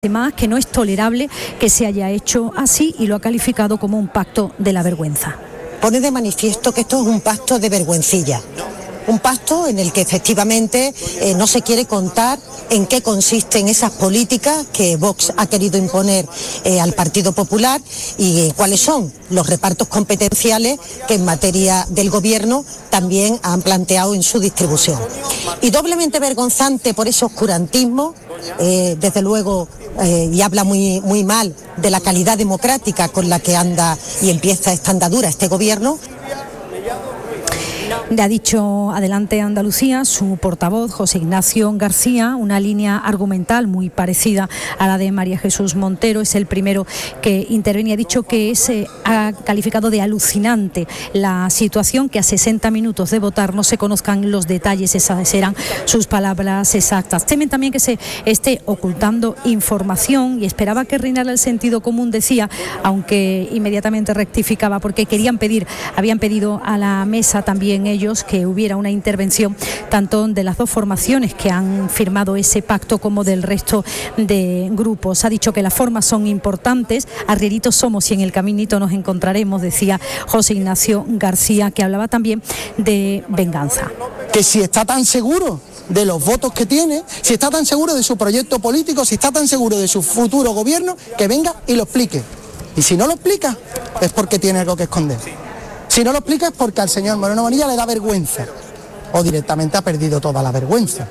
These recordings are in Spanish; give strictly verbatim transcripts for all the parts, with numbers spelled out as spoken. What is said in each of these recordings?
Además, que no es tolerable que se haya hecho así y lo ha calificado como un pacto de la vergüenza. Pone de manifiesto que esto es un pacto de vergüencilla. Un pacto en el que efectivamente eh, no se quiere contar en qué consisten esas políticas que Vox ha querido imponer eh, al Partido Popular y eh, cuáles son los repartos competenciales que en materia del gobierno también han planteado en su distribución. Y doblemente vergonzante por ese oscurantismo, eh, desde luego, eh, y habla muy, muy mal de la calidad democrática con la que anda y empieza esta andadura este gobierno. Le ha dicho Adelante Andalucía su portavoz José Ignacio García, una línea argumental muy parecida a la de María Jesús Montero. Es el primero que interviene. Ha dicho que se ha calificado de alucinante la situación, que a sesenta minutos de votar no se conozcan los detalles. Esas eran sus palabras exactas. Temen también que se esté ocultando información y esperaba que reinara el sentido común, decía, aunque inmediatamente rectificaba porque querían pedir, habían pedido a la mesa también ellos que hubiera una intervención tanto de las dos formaciones que han firmado ese pacto como del resto de grupos. Ha dicho que las formas son importantes, arrieritos somos y en el caminito nos encontraremos, decía José Ignacio García, que hablaba también de venganza. Que si está tan seguro de los votos que tiene, si está tan seguro de su proyecto político, si está tan seguro de su futuro gobierno, que venga y lo explique. Y si no lo explica, es porque tiene algo que esconder. Si no lo explica es porque al señor Moreno Bonilla le da vergüenza o directamente ha perdido toda la vergüenza.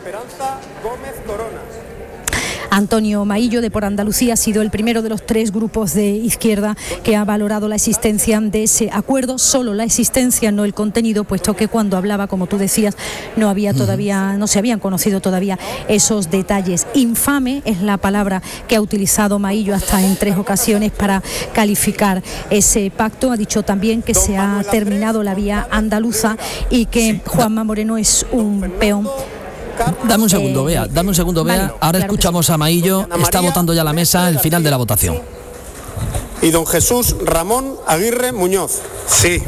Antonio Maillo, de Por Andalucía, ha sido el primero de los tres grupos de izquierda que ha valorado la existencia de ese acuerdo, solo la existencia, no el contenido, puesto que cuando hablaba, como tú decías, no había todavía, no se habían conocido todavía esos detalles. Infame es la palabra que ha utilizado Maillo hasta en tres ocasiones para calificar ese pacto. Ha dicho también que se ha terminado la vía andaluza y que Juanma Moreno es un peón. Dame un segundo, Bea, dame un segundo, Bea. Vale, ahora claro escuchamos sí. a Maillo, está votando ya la mesa, el final de la votación. Y don Jesús Ramón Aguirre Muñoz. Sí.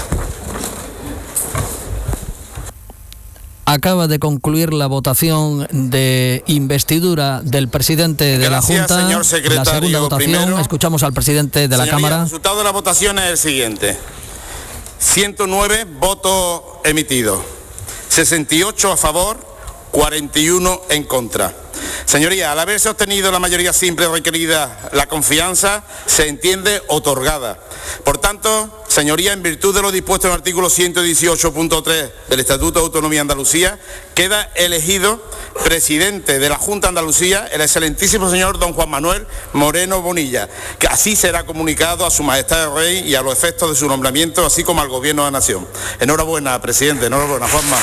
Acaba de concluir la votación de investidura del presidente de Gracias, la Junta. Señor secretario, la segunda votación, primero, escuchamos al presidente de la señoría, Cámara. El resultado de la votación es el siguiente. ciento nueve votos emitidos, sesenta y ocho a favor, cuarenta y uno en contra. Señoría, al haberse obtenido la mayoría simple requerida, la confianza se entiende otorgada. Por tanto, señoría, en virtud de lo dispuesto en el artículo ciento dieciocho punto tres del Estatuto de Autonomía de Andalucía, queda elegido presidente de la Junta de Andalucía el excelentísimo señor don Juan Manuel Moreno Bonilla, que así será comunicado a su majestad el rey y a los efectos de su nombramiento, así como al gobierno de la nación. Enhorabuena, presidente, enhorabuena, Juanma.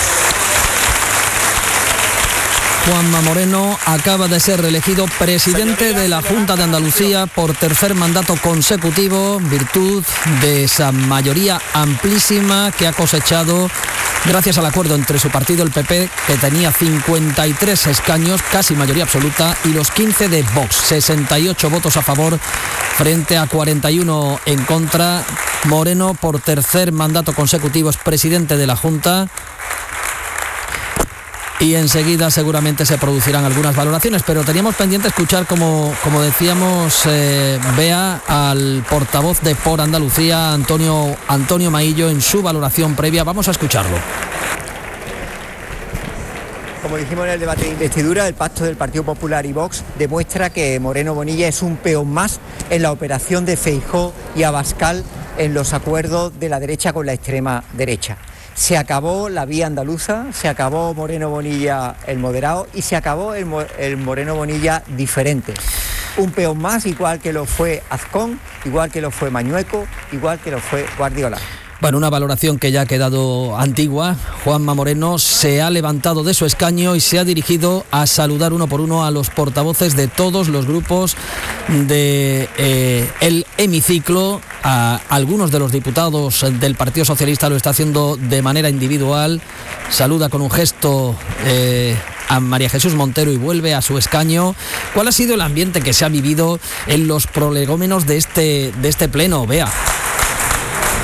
Juanma Moreno acaba de ser reelegido presidente de la Junta de Andalucía por tercer mandato consecutivo, en virtud de esa mayoría amplísima que ha cosechado gracias al acuerdo entre su partido, el P P, que tenía cincuenta y tres escaños, casi mayoría absoluta, y los quince de Vox, sesenta y ocho votos a favor frente a cuarenta y uno en contra. Moreno, por tercer mandato consecutivo, es presidente de la Junta. Y enseguida seguramente se producirán algunas valoraciones, pero teníamos pendiente escuchar, como, como decíamos, eh, Bea, al portavoz de Por Andalucía, Antonio, Antonio Maillo, en su valoración previa. Vamos a escucharlo. Como dijimos en el debate de investidura, el pacto del Partido Popular y Vox demuestra que Moreno Bonilla es un peón más en la operación de Feijóo y Abascal en los acuerdos de la derecha con la extrema derecha. Se acabó la vía andaluza, se acabó Moreno Bonilla el moderado y se acabó el, el Moreno Bonilla diferente. Un peón más, igual que lo fue Azcón, igual que lo fue Mañueco, igual que lo fue Guardiola. Bueno, una valoración que ya ha quedado antigua. Juanma Moreno se ha levantado de su escaño y se ha dirigido a saludar uno por uno a los portavoces de todos los grupos de eh, el hemiciclo. A algunos de los diputados del Partido Socialista lo está haciendo de manera individual. Saluda con un gesto eh, a María Jesús Montero y vuelve a su escaño. ¿Cuál ha sido el ambiente que se ha vivido en los prolegómenos de este, de este pleno, Bea?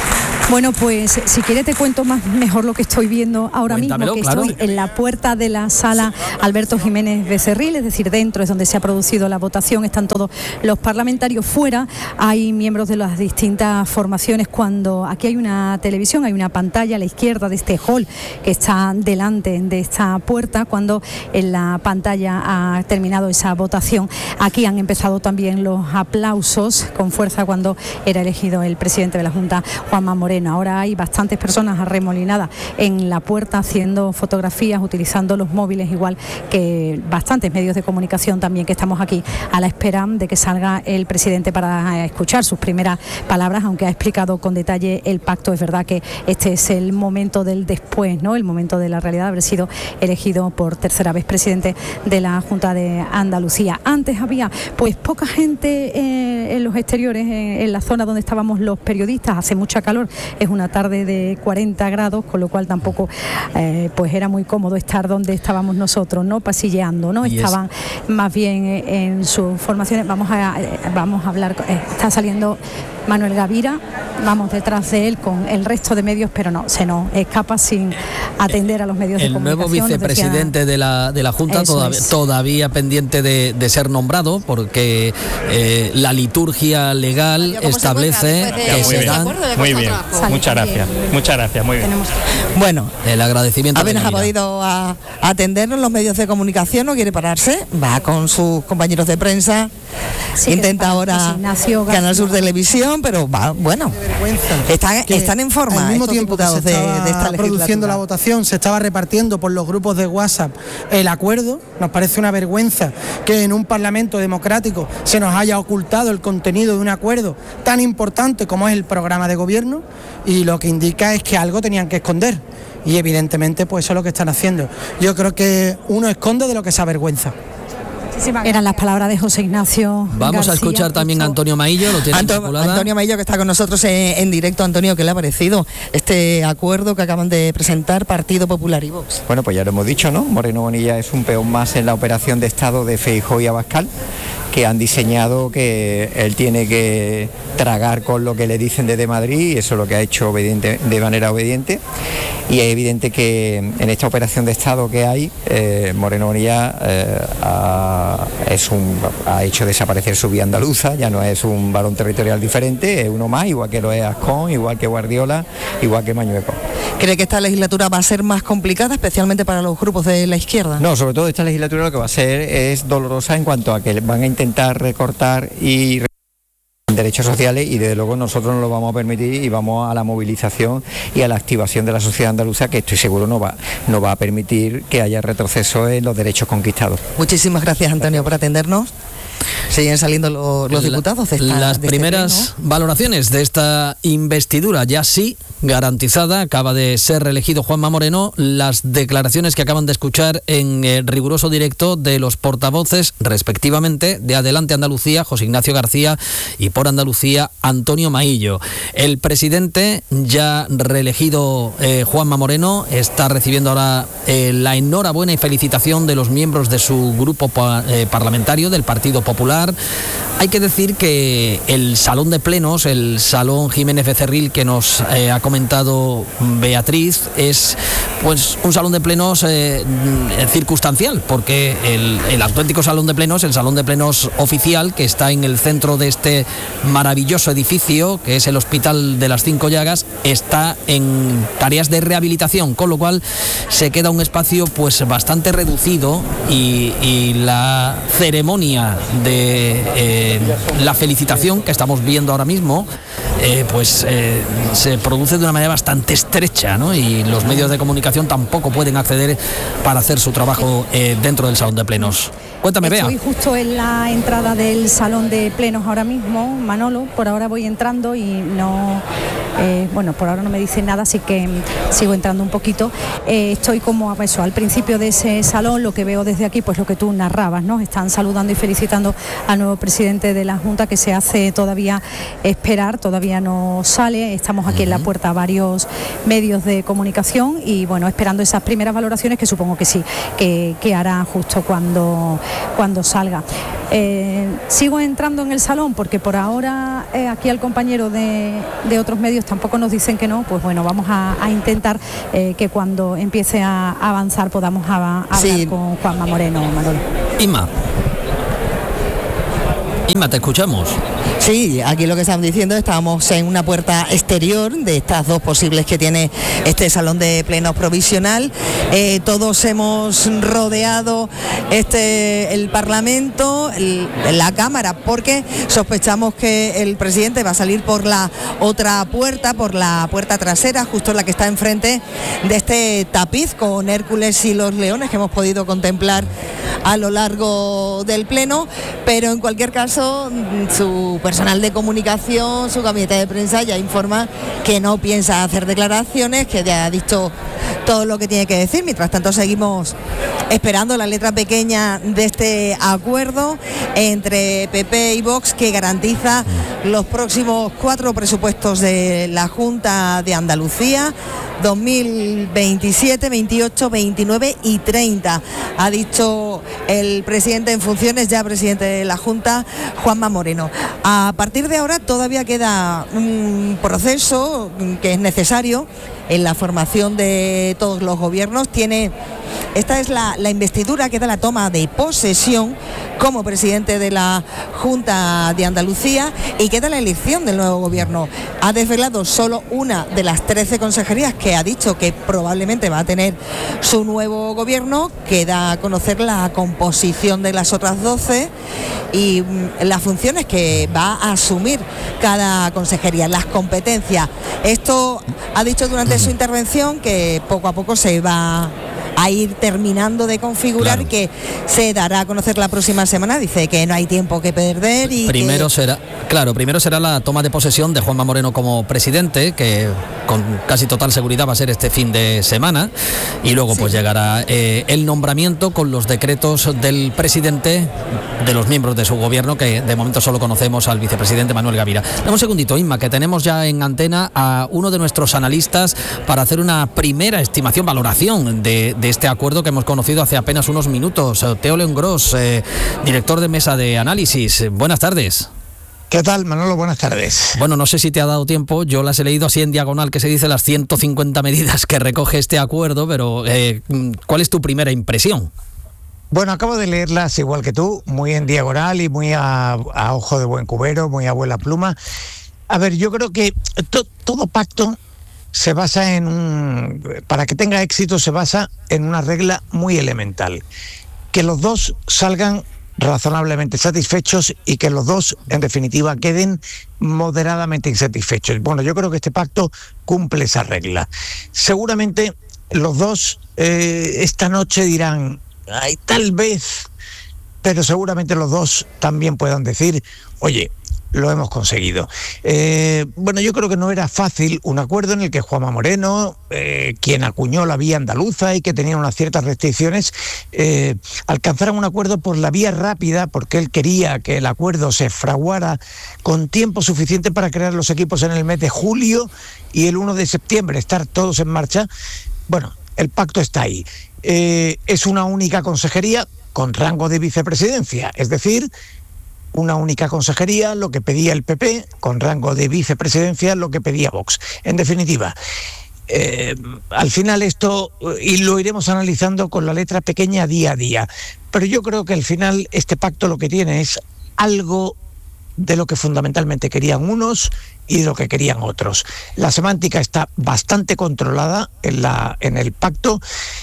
Bueno, pues si quieres te cuento más mejor lo que estoy viendo ahora Cuéntamelo, mismo, que claro. estoy en la puerta de la sala Alberto Jiménez Becerril, es decir, dentro es donde se ha producido la votación, están todos los parlamentarios, fuera hay miembros de las distintas formaciones. Cuando aquí hay una televisión, hay una pantalla a la izquierda de este hall que está delante de esta puerta, cuando en la pantalla ha terminado esa votación, aquí han empezado también los aplausos con fuerza cuando era elegido el presidente de la Junta, Juanma Moreno. Ahora hay bastantes personas arremolinadas en la puerta haciendo fotografías, utilizando los móviles, igual que bastantes medios de comunicación también, que estamos aquí a la espera de que salga el presidente para escuchar sus primeras palabras, aunque ha explicado con detalle el pacto. Es verdad que este es el momento del después, ¿no? El momento de la realidad, haber sido elegido por tercera vez presidente de la Junta de Andalucía. Antes había pues poca gente eh, en los exteriores, en, en la zona donde estábamos los periodistas, hace mucha calor, es una tarde de cuarenta grados, con lo cual tampoco eh, pues era muy cómodo estar donde estábamos nosotros, ¿no? Pasilleando, ¿no? Y estaban es... más bien eh, en sus formaciones. Vamos a, eh, vamos a hablar, eh, está saliendo Manuel Gavira, vamos detrás de él con el resto de medios, pero no, se nos escapa sin atender a los medios el de comunicación. El nuevo vicepresidente decía... de, la, de la Junta todavía, es. todavía pendiente de, de ser nombrado, porque eh, la liturgia legal establece de, que se dan... Muy bien, muchas gracias, muchas gracias, muy bien. Tenemos... Bueno, el agradecimiento. Apenas ha podido a, atendernos los medios de comunicación, no quiere pararse, va con sus compañeros de prensa, sí, intenta ahora Canal Sur Televisión, pero va, bueno, están, están en forma. Al mismo tiempo que se de, estaba de esta produciendo la votación, se estaba repartiendo por los grupos de WhatsApp el acuerdo. Nos parece una vergüenza que en un parlamento democrático se nos haya ocultado el contenido de un acuerdo tan importante como es el programa de gobierno, y lo que indica es que algo tenían que esconder, y evidentemente pues eso es lo que están haciendo. Yo creo que uno esconde de lo que se avergüenza. Eran las palabras de José Ignacio Vamos García, a escuchar también a Antonio Maillo. Lo tiene Anto, Antonio Maillo, que está con nosotros en, en directo. Antonio, ¿qué le ha parecido este acuerdo que acaban de presentar Partido Popular y Vox? Bueno, pues ya lo hemos dicho, ¿no? Moreno Bonilla es un peón más en la operación de Estado de Feijóo y Abascal, que han diseñado que él tiene que tragar con lo que le dicen desde Madrid, y eso es lo que ha hecho obediente, de manera obediente. Y es evidente que en esta operación de Estado que hay, eh, Moreno Bonilla eh, ha, es un, ha hecho desaparecer su vía andaluza, ya no es un varón territorial diferente, es uno más, igual que lo es Ascón, igual que Guardiola, igual que Mañueco. ¿Cree que esta legislatura va a ser más complicada, especialmente para los grupos de la izquierda? No, sobre todo esta legislatura lo que va a ser es dolorosa en cuanto a que van a intentar recortar y derechos sociales, y desde luego nosotros no lo vamos a permitir, y vamos a la movilización y a la activación de la sociedad andaluza, que estoy seguro no va, no va a permitir que haya retroceso en los derechos conquistados. Muchísimas gracias, Antonio, por atendernos. Siguen saliendo los, los diputados de esta, Las de primeras este pleno. Valoraciones de esta investidura, ya sí garantizada, acaba de ser reelegido Juanma Moreno. Las declaraciones que acaban de escuchar en eh, riguroso directo de los portavoces, respectivamente, de Adelante Andalucía, José Ignacio García, y por Andalucía, Antonio Maillo. El presidente, ya reelegido eh, Juanma Moreno, está recibiendo ahora eh, la enhorabuena y felicitación de los miembros de su grupo eh, parlamentario del Partido Popular. Hay que decir que el salón de plenos, el salón Jiménez Becerril que nos eh, ha comentado Beatriz, es pues un salón de plenos eh, circunstancial, porque el, el auténtico salón de plenos, el salón de plenos oficial, que está en el centro de este maravilloso edificio, que es el Hospital de las Cinco Llagas, está en tareas de rehabilitación, con lo cual se queda un espacio pues bastante reducido, y, y la ceremonia de eh, la felicitación que estamos viendo ahora mismo eh, pues eh, se produce de una manera bastante estrecha, ¿no? Y los medios de comunicación tampoco pueden acceder para hacer su trabajo eh, dentro del salón de plenos. Cuéntame, Bea. Estoy justo en la entrada del salón de plenos ahora mismo, Manolo. Por ahora voy entrando y no, eh, bueno, por ahora no me dicen nada, así que sigo entrando un poquito. Eh, estoy como eso, al principio de ese salón. Lo que veo desde aquí, pues lo que tú narrabas, ¿no? Están saludando y felicitando al nuevo presidente de la Junta, que se hace todavía esperar, todavía no sale. Estamos aquí uh-huh. en la puerta varios medios de comunicación y bueno, esperando esas primeras valoraciones, que supongo que sí, que, que hará justo cuando cuando salga. Eh, sigo entrando en el salón porque por ahora eh, aquí al compañero de, de otros medios sectores tampoco nos dicen que no, pues bueno, vamos a, a intentar eh, que cuando empiece a avanzar podamos a, a hablar sí. con Juanma Moreno, Manolo. Inma. Inma, te escuchamos. Sí, aquí lo que estamos diciendo, estábamos en una puerta exterior de estas dos posibles que tiene este salón de plenos provisional. Eh, todos hemos rodeado este el Parlamento, el, la Cámara, porque sospechamos que el presidente va a salir por la otra puerta, por la puerta trasera, justo la que está enfrente de este tapiz con Hércules y los leones que hemos podido contemplar a lo largo del pleno, pero en cualquier caso su personal de comunicación, su gabinete de prensa ya informa que no piensa hacer declaraciones, que ya ha dicho todo lo que tiene que decir. Mientras tanto seguimos esperando la letra pequeña de este acuerdo entre P P y Vox que garantiza los próximos cuatro presupuestos de la Junta de Andalucía, dos mil veintisiete, veintiocho, veintinueve y treinta. Ha dicho el presidente en funciones, ya presidente de la Junta, Juanma Moreno. A partir de ahora todavía queda un proceso que es necesario en la formación de todos los gobiernos. Tiene, esta es la, la investidura, queda la toma de posesión como presidente de la Junta de Andalucía y queda la elección del nuevo gobierno. Ha desvelado solo una de las trece consejerías que ha dicho que probablemente va a tener su nuevo gobierno. Queda a conocer la composición de las otras doce y mm, las funciones que va a asumir cada consejería, las competencias. Esto ha dicho durante su intervención que poco a poco se va a ir terminando de configurar, claro, que se dará a conocer la próxima semana. Dice que no hay tiempo que perder y primero que... será, claro, primero será la toma de posesión de Juanma Moreno como presidente, que con casi total seguridad va a ser este fin de semana, y luego sí. pues llegará eh, el nombramiento con los decretos del presidente, de los miembros de su gobierno, que de momento solo conocemos al vicepresidente Manuel Gavira. Dame un segundito, Inma, que tenemos ya en antena a uno de nuestros analistas para hacer una primera estimación, valoración de, de este acuerdo que hemos conocido hace apenas unos minutos. Teo León Gros, eh, director de Mesa de Análisis. Buenas tardes. ¿Qué tal, Manolo? Buenas tardes. Bueno, no sé si te ha dado tiempo, yo las he leído así en diagonal, que se dice las ciento cincuenta medidas que recoge este acuerdo, pero eh, ¿cuál es tu primera impresión? Bueno, acabo de leerlas igual que tú, muy en diagonal y muy a, a ojo de buen cubero, muy a abuela pluma. A ver, yo creo que to, todo pacto se basa en un... Para que tenga éxito se basa en una regla muy elemental, que los dos salgan razonablemente satisfechos y que los dos, en definitiva, queden moderadamente insatisfechos. Bueno, yo creo que este pacto cumple esa regla. Seguramente los dos eh, esta noche dirán, ay, tal vez, pero seguramente los dos también puedan decir, oye, lo hemos conseguido. Eh, bueno, yo creo que no era fácil un acuerdo en el que Juanma Moreno, eh, quien acuñó la vía andaluza y que tenía unas ciertas restricciones, eh, alcanzaran un acuerdo por la vía rápida, porque él quería que el acuerdo se fraguara con tiempo suficiente para crear los equipos en el mes de julio y el primero de septiembre estar todos en marcha. Bueno, el pacto está ahí. Eh, es una única consejería con rango de vicepresidencia, es decir, una única consejería, lo que pedía el P P, con rango de vicepresidencia, lo que pedía Vox. En definitiva, eh, al final esto, y lo iremos analizando con la letra pequeña día a día, pero yo creo que al final este pacto lo que tiene es algo de lo que fundamentalmente querían unos y de lo que querían otros. La semántica está bastante controlada en, la, en el pacto.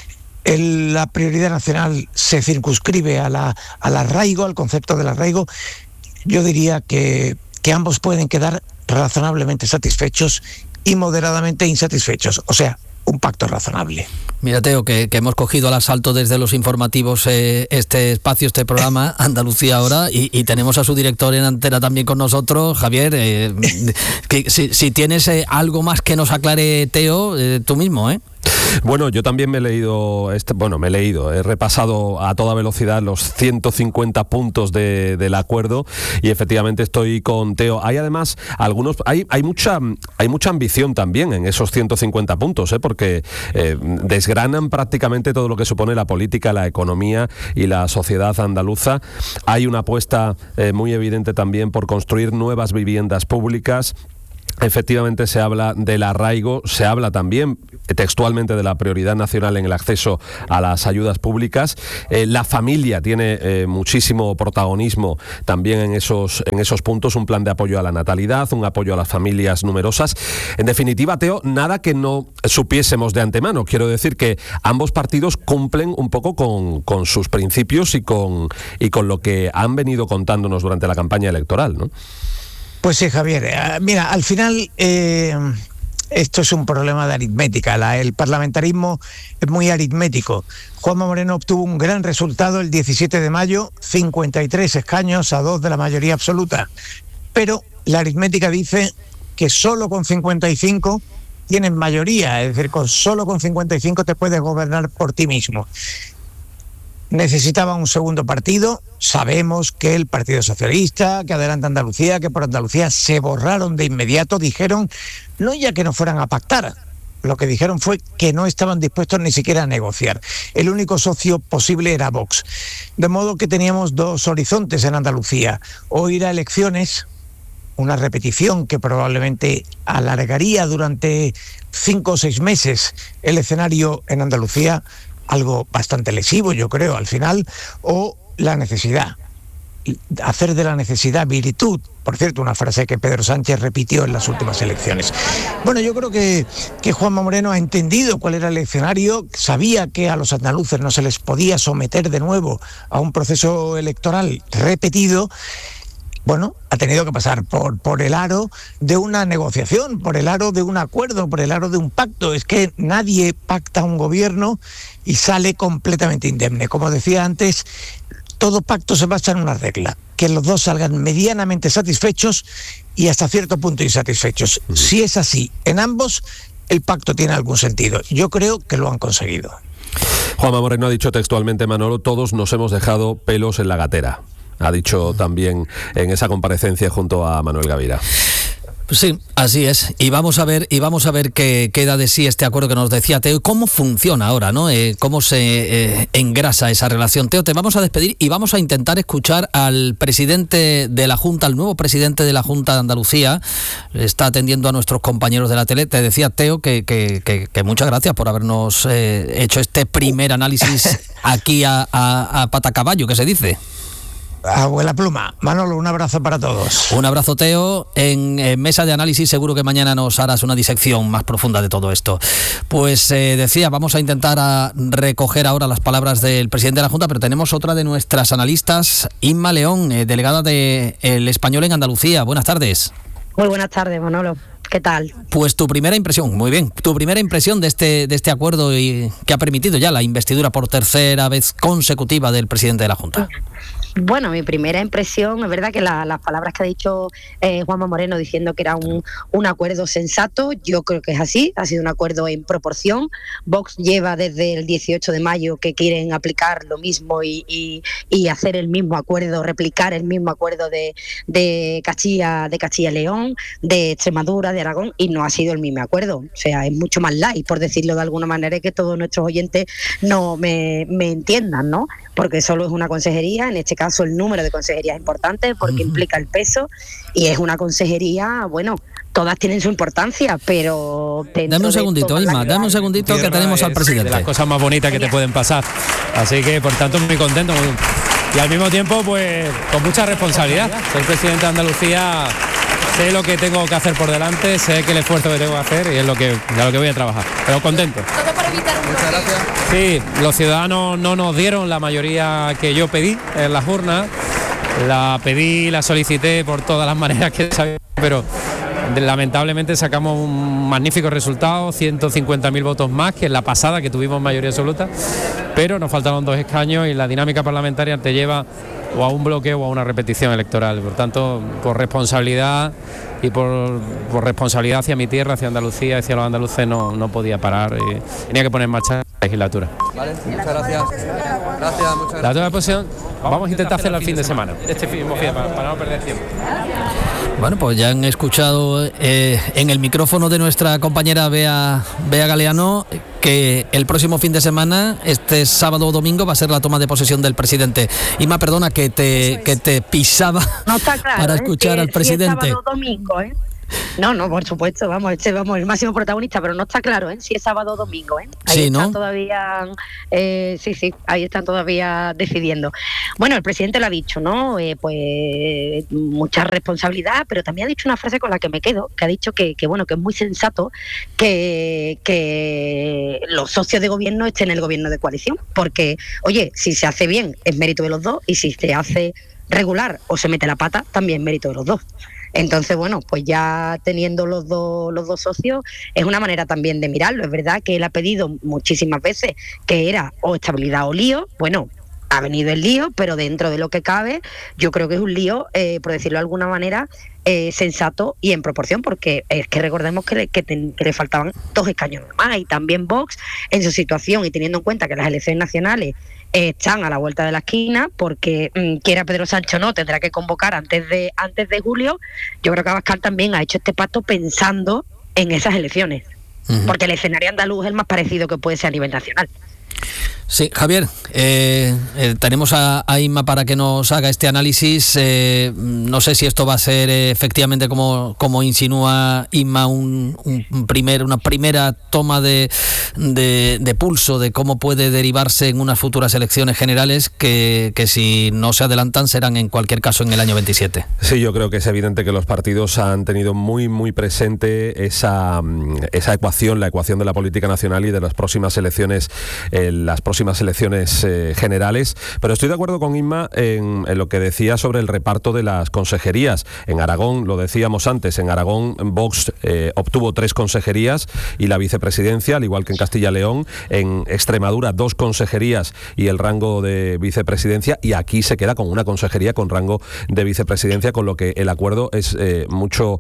El, la prioridad nacional se circunscribe a la, al arraigo, al concepto del arraigo. Yo diría que, que ambos pueden quedar razonablemente satisfechos y moderadamente insatisfechos, o sea, un pacto razonable. Mira, Teo, que, que hemos cogido al asalto desde los informativos eh, este espacio, este programa, Andalucía Ahora, y, y tenemos a su director en antena también con nosotros, Javier. Eh, que, si, si tienes eh, algo más que nos aclare, Teo, eh, tú mismo, ¿eh? Bueno, yo también me he leído, este, bueno, me he leído, he repasado a toda velocidad los ciento cincuenta puntos de, del acuerdo y efectivamente estoy con Teo. Hay además algunos, hay, hay mucha, hay mucha ambición también en esos ciento cincuenta puntos, ¿eh? porque eh, desgranan prácticamente todo lo que supone la política, la economía y la sociedad andaluza. Hay una apuesta eh, muy evidente también por construir nuevas viviendas públicas. Efectivamente se habla del arraigo, se habla también textualmente de la prioridad nacional en el acceso a las ayudas públicas. Eh, la familia tiene eh, muchísimo protagonismo también en esos, en esos puntos, un plan de apoyo a la natalidad, un apoyo a las familias numerosas. En definitiva, Teo, nada que no supiésemos de antemano. Quiero decir que ambos partidos cumplen un poco con, con sus principios y con, y con lo que han venido contándonos durante la campaña electoral, ¿no? Pues sí, Javier. Mira, al final eh, esto es un problema de aritmética. La, el parlamentarismo es muy aritmético. Juanma Moreno obtuvo un gran resultado el diecisiete de mayo, cincuenta y tres escaños a dos de la mayoría absoluta. Pero la aritmética dice que solo con cincuenta y cinco tienes mayoría, es decir, con solo con cincuenta y cinco te puedes gobernar por ti mismo. Necesitaba un segundo partido. Sabemos que el Partido Socialista, que Adelante Andalucía, que por Andalucía se borraron de inmediato, dijeron no ya que no fueran a pactar, lo que dijeron fue que no estaban dispuestos ni siquiera a negociar. El único socio posible era Vox. De modo que teníamos dos horizontes en Andalucía: o ir a elecciones, una repetición que probablemente alargaría durante cinco o seis meses el escenario en Andalucía, algo bastante lesivo, yo creo, al final, o la necesidad, hacer de la necesidad virtud. Por cierto, una frase que Pedro Sánchez repitió en las últimas elecciones. Bueno, yo creo que, que Juanma Moreno ha entendido cuál era el escenario, sabía que a los andaluces no se les podía someter de nuevo a un proceso electoral repetido. Bueno, ha tenido que pasar por, por el aro de una negociación, por el aro de un acuerdo, por el aro de un pacto. Es que nadie pacta un gobierno y sale completamente indemne. Como decía antes, todo pacto se basa en una regla: que los dos salgan medianamente satisfechos y hasta cierto punto insatisfechos. Uh-huh. Si es así en ambos, el pacto tiene algún sentido. Yo creo que lo han conseguido. Juanma Moreno ha dicho textualmente, Manolo, todos nos hemos dejado pelos en la gatera. Ha dicho también en esa comparecencia junto a Manuel Gavira. Sí, así es. Y vamos a ver, y vamos a ver qué queda de sí este acuerdo que nos decía Teo, cómo funciona ahora, ¿no? Eh, cómo se eh, engrasa esa relación. Teo, te vamos a despedir y vamos a intentar escuchar al presidente de la Junta, al nuevo presidente de la Junta de Andalucía. Está atendiendo a nuestros compañeros de la tele. Te decía, Teo, que, que, que, que muchas gracias por habernos eh, hecho este primer análisis aquí a, a, a patacaballo, que se dice. Abuela Pluma. Manolo, un abrazo para todos. Un abrazo, Teo. En, en Mesa de Análisis seguro que mañana nos harás una disección más profunda de todo esto. Pues eh, decía, vamos a intentar a recoger ahora las palabras del presidente de la Junta, pero tenemos otra de nuestras analistas, Inma León, eh, delegada de El Español en Andalucía. Buenas tardes. Muy buenas tardes, Manolo. ¿Qué tal? Pues tu primera impresión, muy bien, tu primera impresión de este de este acuerdo y que ha permitido ya la investidura por tercera vez consecutiva del presidente de la Junta. Bueno, mi primera impresión, es verdad que la, las palabras que ha dicho eh, Juanma Moreno diciendo que era un, un acuerdo sensato, yo creo que es así, ha sido un acuerdo en proporción. Vox lleva desde el dieciocho de mayo que quieren aplicar lo mismo y, y, y hacer el mismo acuerdo, replicar el mismo acuerdo de, de Castilla, de Castilla y León, de Extremadura, de Aragón, y no ha sido el mismo acuerdo. O sea, es mucho más light, por decirlo de alguna manera, y que todos nuestros oyentes no me, me entiendan, ¿no? Porque solo es una consejería, en este caso el número de consejerías es importante porque uh-huh. implica el peso, y es una consejería, bueno, todas tienen su importancia, pero... Dame un segundito, Inma, dame un segundito que tenemos al presidente. De las cosas más bonitas que te pueden pasar, así que por tanto muy contento muy, y al mismo tiempo pues con mucha responsabilidad. Soy presidente de Andalucía, sé lo que tengo que hacer por delante, sé que el esfuerzo que tengo que hacer y es lo que, de lo que voy a trabajar, pero contento. Muchas gracias. Sí, los ciudadanos no nos dieron la mayoría que yo pedí en las urnas, la pedí, la solicité por todas las maneras que sabía, pero lamentablemente sacamos un magnífico resultado, ciento cincuenta mil votos más que en la pasada, que tuvimos mayoría absoluta, pero nos faltaron dos escaños y la dinámica parlamentaria te lleva o a un bloqueo o a una repetición electoral. Por tanto, por responsabilidad y por, por responsabilidad hacia mi tierra, hacia Andalucía, hacia los andaluces, no, no podía parar y tenía que poner en marcha la legislatura. Vale, muchas gracias. Gracias, muchas gracias. La toma de posición vamos a intentar hacerla el fin de semana, este mismo fin, para, para no perder tiempo. Bueno, pues ya han escuchado eh, en el micrófono de nuestra compañera Bea, Bea Galeano que el próximo fin de semana, este sábado o domingo, va a ser la toma de posesión del presidente. Inma, perdona que te, que te pisaba no está claro, para ¿eh? escuchar si, al presidente. Si es sábado o domingo, ¿eh? No, no, por supuesto, vamos, este vamos el máximo protagonista, pero no está claro, ¿eh? Si es sábado o domingo, ¿eh? Ahí sí, están ¿no? todavía, eh, sí, sí, ahí están todavía decidiendo. Bueno, el presidente lo ha dicho, ¿no? Eh, pues mucha responsabilidad, pero también ha dicho una frase con la que me quedo, que ha dicho que, que bueno, que es muy sensato que, que los socios de gobierno estén en el gobierno de coalición, porque, oye, si se hace bien es mérito de los dos, y si se hace regular o se mete la pata, también es mérito de los dos. Entonces, bueno, pues ya teniendo los dos los dos socios es una manera también de mirarlo. Es verdad que él ha pedido muchísimas veces que era o estabilidad o lío. Bueno, ha venido el lío, pero dentro de lo que cabe, yo creo que es un lío, eh, por decirlo de alguna manera, eh, sensato y en proporción, porque es que recordemos que le, que, ten, que le faltaban dos escaños más, y también Vox, en su situación y teniendo en cuenta que las elecciones nacionales están a la vuelta de la esquina, porque mmm, quiera Pedro Sánchez o no, tendrá que convocar antes de antes de julio. Yo creo que Abascal también ha hecho este pacto pensando en esas elecciones, uh-huh. porque el escenario andaluz es el más parecido que puede ser a nivel nacional. Sí, Javier, eh, eh, tenemos a, a Inma para que nos haga este análisis. Eh, no sé si esto va a ser eh, efectivamente como, como insinúa Inma, un, un primer, una primera toma de, de, de pulso de cómo puede derivarse en unas futuras elecciones generales que, que si no se adelantan serán en cualquier caso en el año veintisiete. Sí, yo creo que es evidente que los partidos han tenido muy, muy presente esa, esa ecuación, la ecuación de la política nacional y de las próximas elecciones, eh, las próximas elecciones eh, generales, pero estoy de acuerdo con Inma en, en lo que decía sobre el reparto de las consejerías. En Aragón, lo decíamos antes, en Aragón Vox eh, obtuvo tres consejerías y la vicepresidencia, al igual que en Castilla y León. En Extremadura, dos consejerías y el rango de vicepresidencia, y aquí se queda con una consejería con rango de vicepresidencia, con lo que el acuerdo es eh, mucho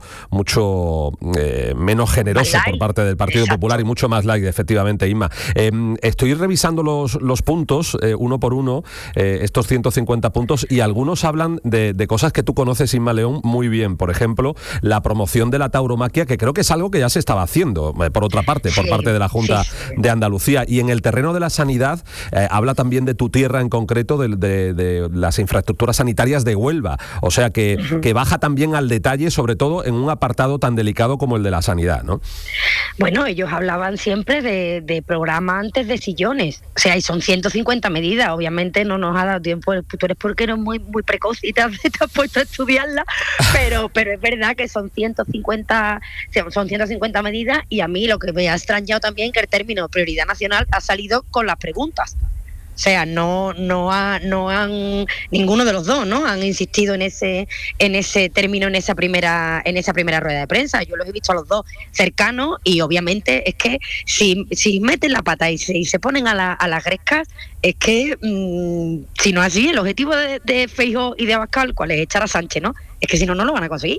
mucho eh, menos generoso por parte del Partido Exacto. Popular y mucho más light, efectivamente, Inma. Eh, estoy revisando los los puntos, eh, uno por uno, eh, estos ciento cincuenta puntos, y algunos hablan de, de cosas que tú conoces, Inma León, muy bien. Por ejemplo, la promoción de la tauromaquia, que creo que es algo que ya se estaba haciendo, eh, por otra parte, por sí, parte de la Junta sí, sí. de Andalucía. Y en el terreno de la sanidad, eh, habla también de tu tierra en concreto, de, de, de las infraestructuras sanitarias de Huelva. O sea, que, uh-huh. que baja también al detalle, sobre todo en un apartado tan delicado como el de la sanidad, ¿no? Bueno, ellos hablaban siempre de, de programa antes de sillones. O sea, y son ciento cincuenta medidas, obviamente no nos ha dado tiempo, tú eres porque eres muy muy precoz y te has, te has puesto a estudiarla, pero pero es verdad que son ciento cincuenta son ciento cincuenta medidas, y a mí lo que me ha extrañado también que el término prioridad nacional ha salido con las preguntas. O sea, no no ha, no han ninguno de los dos, ¿no? Han insistido en ese en ese término en esa primera en esa primera rueda de prensa. Yo los he visto a los dos cercanos, y obviamente es que si si meten la pata y se, y se ponen a, la, a las grescas, es que mmm, si no es así, el objetivo de, de Feijóo y de Abascal, ¿cuál es? Echar a Sánchez, ¿no? Es que si no, no lo van a conseguir.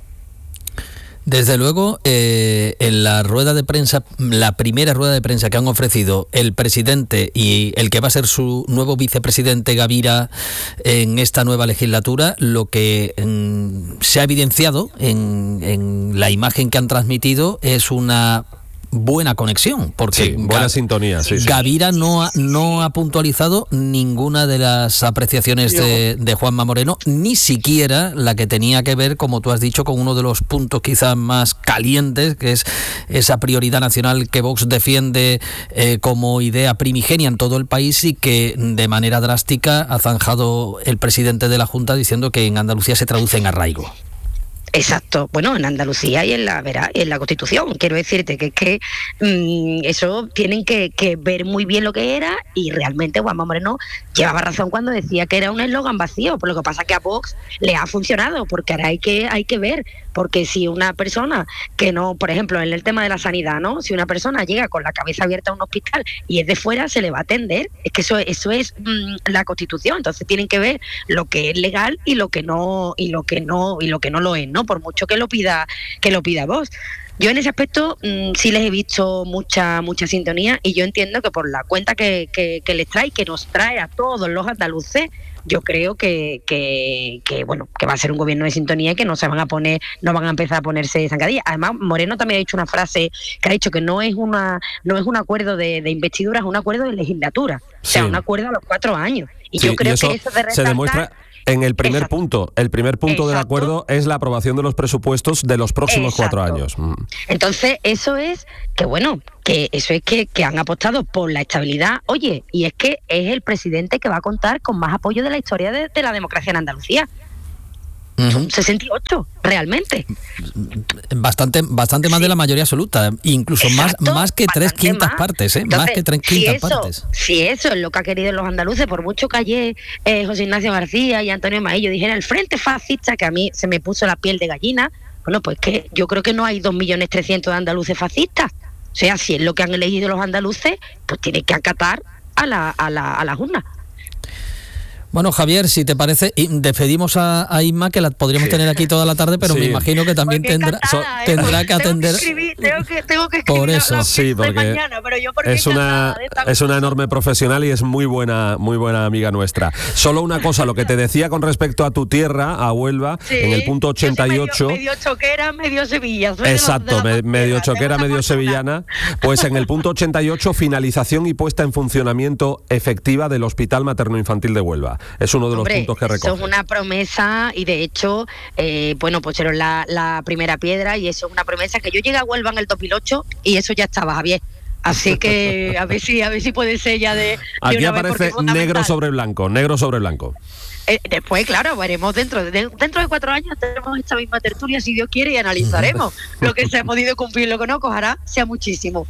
Desde luego, eh, en la rueda de prensa, la primera rueda de prensa que han ofrecido el presidente y el que va a ser su nuevo vicepresidente, Gavira, en esta nueva legislatura, lo que mm, se ha evidenciado en, en la imagen que han transmitido es una buena conexión, porque sí, buena Gav- sintonía. Sí, Gavira sí. no ha, no ha puntualizado ninguna de las apreciaciones de, de Juanma Moreno, ni siquiera la que tenía que ver, como tú has dicho, con uno de los puntos quizás más calientes, que es esa prioridad nacional que Vox defiende eh, como idea primigenia en todo el país, y que de manera drástica ha zanjado el presidente de la Junta diciendo que en Andalucía se traduce en arraigo. Exacto, bueno, en Andalucía y en la verá, en la Constitución, quiero decirte que es que mmm, eso tienen que, que ver muy bien lo que era, y realmente Juanma Moreno llevaba razón cuando decía que era un eslogan vacío, por lo que pasa que a Vox le ha funcionado, porque ahora hay que, hay que ver, porque si una persona que no, por ejemplo, en el tema de la sanidad, ¿no? Si una persona llega con la cabeza abierta a un hospital y es de fuera, se le va a atender, es que eso, eso es mmm, la Constitución, entonces tienen que ver lo que es legal y lo que no, y lo que no, y lo que no lo es, ¿no? Por mucho que lo pida que lo pida Vox. Yo en ese aspecto mmm, sí les he visto mucha mucha sintonía, y yo entiendo que por la cuenta que, que, que les trae, que nos trae a todos los andaluces, yo creo que, que, que bueno, que va a ser un gobierno de sintonía y que no se van a poner, no van a empezar a ponerse zancadillas. Además, Moreno también ha dicho una frase que ha dicho que no es una no es un acuerdo de, de investidura, es un acuerdo de legislatura, o sea, sí. un acuerdo a los cuatro años. Y sí, yo creo y eso que eso de resaltar, se demuestra En el primer Exacto. punto, el primer punto Exacto. del acuerdo es la aprobación de los presupuestos de los próximos Exacto. cuatro años. Mm. Entonces, eso es que, bueno, que eso es que, que han apostado por la estabilidad. Oye, y es que es el presidente que va a contar con más apoyo de la historia de, de la democracia en Andalucía. Uh-huh. sesenta y ocho, realmente. Bastante, bastante más Sí. de la mayoría absoluta, incluso Exacto, más, más que tres bastante quintas más. partes, ¿eh? Entonces, más que tres si quintas eso, partes. Si eso es lo que ha querido los andaluces, por mucho que ayer eh, José Ignacio García y Antonio Maillo dijeran el frente fascista, que a mí se me puso la piel de gallina, bueno, pues que yo creo que no hay dos millones trescientos de andaluces fascistas. O sea, si es lo que han elegido los andaluces, pues tiene que acatar a la, a la, a las urnas. Bueno, Javier, si te parece, y despedimos a, a Inma, que la podríamos Sí. tener aquí toda la tarde, pero Sí. me imagino que también Porque tendrá, encantada, ¿eh? tendrá que atender. Tengo que escribir, tengo que, tengo que escribir Por eso. la, la Sí, pizza de porque mañana, pero yo porque Es una, encantada de estar es con una vosotros. enorme profesional y es muy buena, muy buena amiga nuestra. Solo una cosa, lo que te decía con respecto a tu tierra, a Huelva, Sí, en el punto ochenta y yo ocho. soy medio, medio choquera, medio Sevilla. Soy de los- Exacto, de las me- dos medio tierras, choquera, tengo medio esa fortuna. sevillana. Pues en el punto ochenta y ocho, finalización y puesta en funcionamiento efectiva del Hospital Materno-Infantil de Huelva. Es uno de los Hombre, puntos que eso recoge. es una promesa y de hecho, eh, bueno, pues era la, la primera piedra y eso es una promesa que yo llegué a Huelva en el dos mil ocho y eso ya estaba, Javier. Así que a ver si a ver si puede ser ya de, de Aquí una vez, porque aparece es fundamental. negro sobre blanco, negro sobre blanco. Eh, después, claro, veremos dentro de, dentro de cuatro años tenemos esta misma tertulia, si Dios quiere, y analizaremos lo que se ha podido cumplir, lo que no, que ojalá sea muchísimo.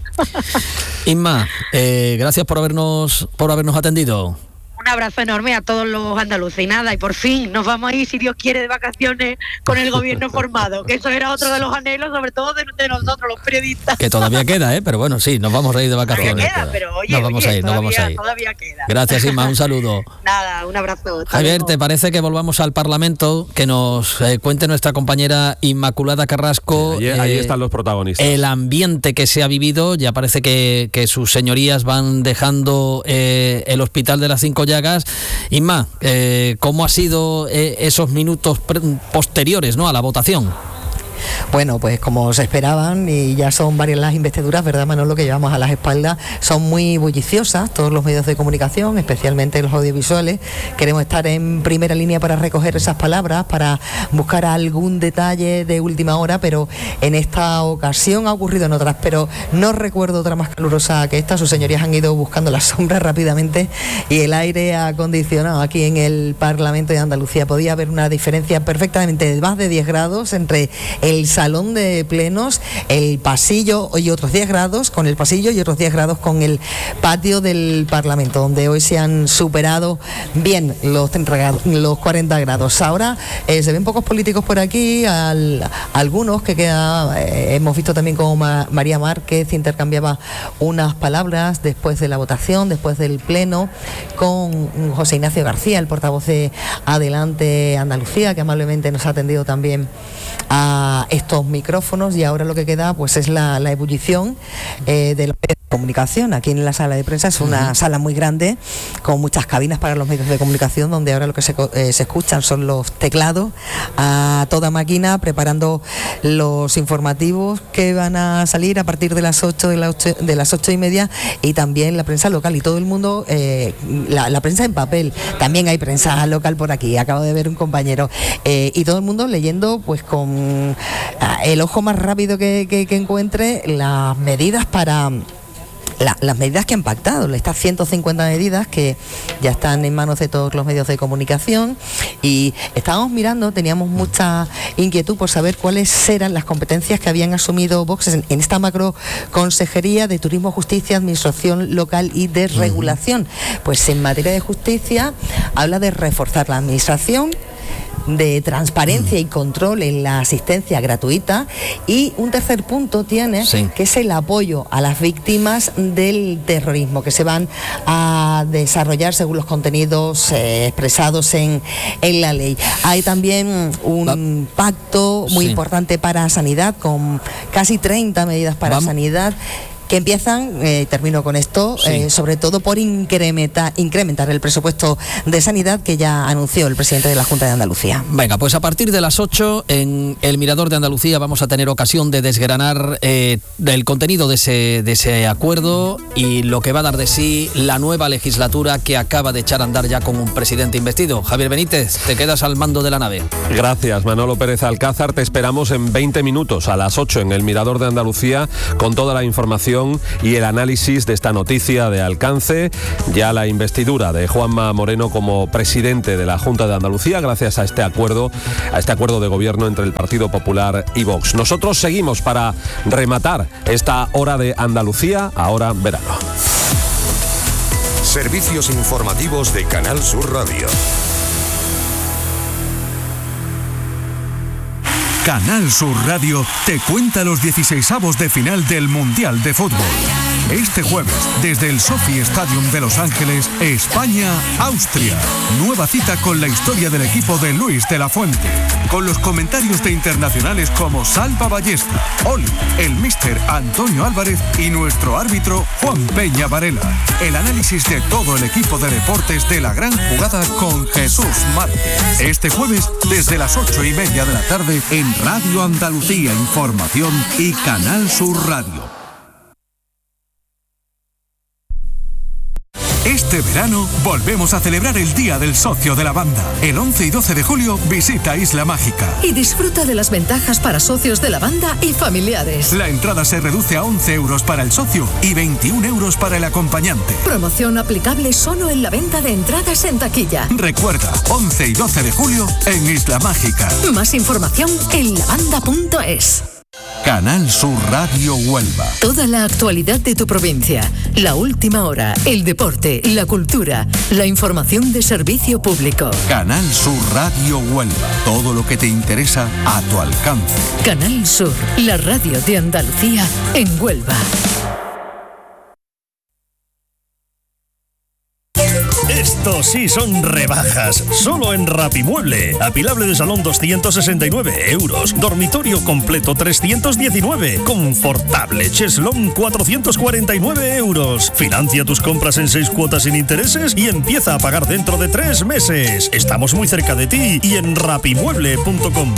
Inma, eh, gracias por habernos, por habernos atendido. Un abrazo enorme a todos los andaluces y nada, y por fin nos vamos a ir, si Dios quiere, de vacaciones con el gobierno formado, que eso era otro de los anhelos, sobre todo de, de nosotros, los periodistas. Que todavía queda, ¿eh? Pero bueno, sí, nos vamos a ir de Todavía vacaciones. queda, pero oye, nos vamos oye, a ir, nos vamos todavía- a ir. todavía queda. Gracias, Inma, un saludo. Nada, un abrazo. hasta Javier, luego. ¿te parece que volvamos al Parlamento? Que nos eh, cuente nuestra compañera Inmaculada Carrasco. Ahí, ahí eh, están los protagonistas. El ambiente que se ha vivido, ya parece que, que sus señorías van dejando eh, el Hospital de las Cinco Llagas. Inma, eh, ¿cómo ha sido eh, esos minutos pre- posteriores, ¿no?, a la votación? Bueno, pues como se esperaban, y ya son varias las investiduras, ¿verdad, Manolo?, que llevamos a las espaldas, son muy bulliciosas, todos los medios de comunicación, especialmente los audiovisuales. Queremos estar en primera línea para recoger esas palabras, para buscar algún detalle de última hora, pero en esta ocasión ha ocurrido en otras, pero no recuerdo otra más calurosa que esta. Sus señorías han ido buscando las sombras rápidamente y el aire acondicionado aquí en el Parlamento de Andalucía. Podía haber una diferencia perfectamente de más de diez grados entre el salón de plenos, el pasillo y otros diez grados con el pasillo y otros diez grados con el patio del Parlamento, donde hoy se han superado bien los, treinta grados, los cuarenta grados. Ahora eh, se ven pocos políticos por aquí, al, algunos que queda, eh, hemos visto también como Ma, María Márquez intercambiaba unas palabras después de la votación, después del pleno, con José Ignacio García, el portavoz de Adelante Andalucía, que amablemente nos ha atendido también a estos micrófonos, y ahora lo que queda pues es la, la ebullición eh, de los medios de comunicación. Aquí en la sala de prensa es una uh-huh. sala muy grande con muchas cabinas para los medios de comunicación, donde ahora lo que se, eh, se escuchan son los teclados a toda máquina, preparando los informativos que van a salir a partir de las ocho de las ocho, de las ocho y media, y también la prensa local y todo el mundo, eh, la, la prensa en papel, también hay prensa local por aquí, acabo de ver un compañero, eh, y todo el mundo leyendo pues con el ojo más rápido que, que, que encuentre las medidas para la, las medidas que han pactado, estas ciento cincuenta medidas que ya están en manos de todos los medios de comunicación, y estábamos mirando, teníamos mucha inquietud por saber cuáles eran las competencias que habían asumido Vox en, en esta macro consejería de Turismo, Justicia, Administración Local y Desregulación. Uh-huh. Pues en materia de justicia habla de reforzar la administración, de transparencia y control en la asistencia gratuita, y un tercer punto tiene, sí, que es el apoyo a las víctimas del terrorismo, que se van a desarrollar según los contenidos eh, expresados en, en la ley. Hay también un pacto muy sí. importante para sanidad, con casi treinta medidas para Vamos. sanidad. que empiezan, eh, termino con esto, sí. eh, sobre todo por incrementar, incrementar el presupuesto de sanidad que ya anunció el presidente de la Junta de Andalucía. Venga, pues a partir de las ocho en el Mirador de Andalucía vamos a tener ocasión de desgranar eh, el contenido de ese, de ese acuerdo y lo que va a dar de sí la nueva legislatura que acaba de echar a andar ya con un presidente investido. Javier Benítez, te quedas al mando de la nave. Gracias, Manolo Pérez Alcázar. Te esperamos en veinte minutos a las ocho en el Mirador de Andalucía con toda la información y el análisis de esta noticia de alcance, ya la investidura de Juanma Moreno como presidente de la Junta de Andalucía gracias a este acuerdo, a este acuerdo de gobierno entre el Partido Popular y Vox. Nosotros seguimos para rematar esta hora de Andalucía, ahora verano. Servicios informativos de Canal Sur Radio. Canal Sur Radio te cuenta los dieciseisavos de final del Mundial de Fútbol. Este jueves, desde el Sophie Stadium de Los Ángeles, España-Austria. Nueva cita con la historia del equipo de Luis de la Fuente. Con los comentarios de internacionales como Salva Ballesta, Oli, el míster Antonio Álvarez y nuestro árbitro Juan Peña Varela. El análisis de todo el equipo de deportes de la gran jugada con Jesús Márquez. Este jueves, desde las ocho y media de la tarde, en Radio Andalucía Información y Canal Sur Radio. Este verano volvemos a celebrar el Día del Socio de la Banda. El once y doce de julio visita Isla Mágica. Y disfruta de las ventajas para socios de la banda y familiares. La entrada se reduce a once euros para el socio y veintiún euros para el acompañante. Promoción aplicable solo en la venta de entradas en taquilla. Recuerda, once y doce de julio en Isla Mágica. Más información en lavanda punto es. Canal Sur Radio Huelva. Toda la actualidad de tu provincia, la última hora, el deporte, la cultura, la información de servicio público. Canal Sur Radio Huelva. Todo lo que te interesa a tu alcance. Canal Sur, la radio de Andalucía en Huelva. Estos sí son rebajas, solo en Rapimueble. Apilable de salón doscientos sesenta y nueve euros, dormitorio completo trescientos diecinueve, confortable cheslón cuatrocientos cuarenta y nueve euros. Financia tus compras en seis cuotas sin intereses y empieza a pagar dentro de tres meses. Estamos muy cerca de ti y en rapimueble punto com.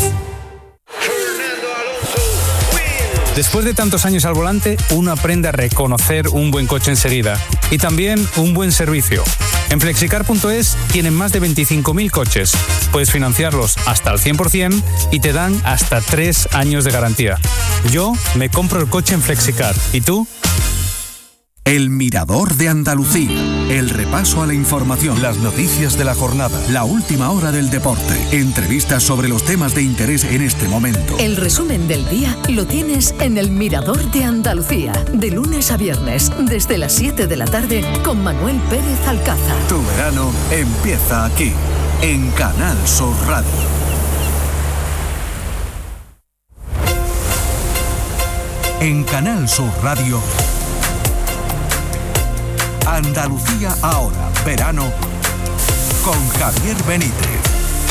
Después de tantos años al volante, uno aprende a reconocer un buen coche enseguida y también un buen servicio. En flexicar punto es tienen más de veinticinco mil coches. Puedes financiarlos hasta el cien por ciento y te dan hasta tres años de garantía. Yo me compro el coche en Flexicar. ¿Y tú? El Mirador de Andalucía. El repaso a la información, las noticias de la jornada, la última hora del deporte, entrevistas sobre los temas de interés en este momento. El resumen del día lo tienes en El Mirador de Andalucía, de lunes a viernes, desde las siete de la tarde, con Manuel Pérez Alcázar. Tu verano empieza aquí, en Canal Sur Radio. En Canal Sur Radio, Andalucía ahora, verano, con Javier Benítez.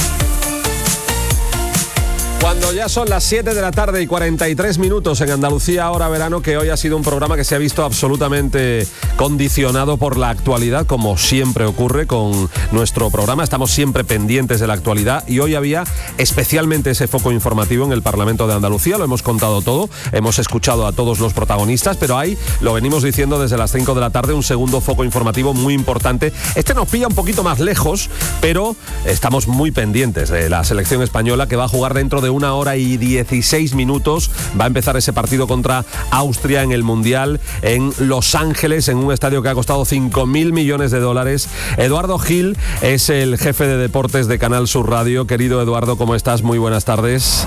Cuando ya son las siete de la tarde y cuarenta y tres minutos en Andalucía ahora verano, que hoy ha sido un programa que se ha visto absolutamente condicionado por la actualidad, como siempre ocurre con nuestro programa. Estamos siempre pendientes de la actualidad y hoy había especialmente ese foco informativo en el Parlamento de Andalucía. Lo hemos contado todo, hemos escuchado a todos los protagonistas, pero hay, lo venimos diciendo desde las cinco de la tarde, un segundo foco informativo muy importante. Este nos pilla un poquito más lejos, pero estamos muy pendientes de la selección española, que va a jugar dentro de una hora y dieciséis minutos. Va a empezar ese partido contra Austria en el Mundial en Los Ángeles, en un estadio que ha costado cinco mil millones de dólares. Eduardo Gil es el jefe de deportes de Canal Sur Radio. Querido Eduardo, ¿cómo estás? Muy buenas tardes.